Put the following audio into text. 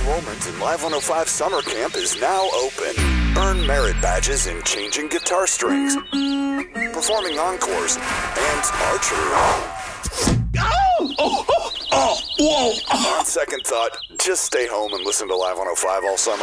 Enrollment in Live 105 Summer Camp is now open. Earn merit badges in changing guitar strings, performing encores, and archery. Whoa! On second thought, just stay home and listen to Live 105 all summer.